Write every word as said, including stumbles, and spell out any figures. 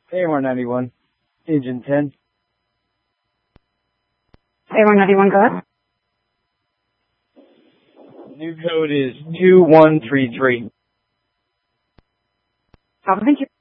A one ninety-one, Agent ten. A one ninety-one, go ahead. New code is two one three three. Copy, thank you.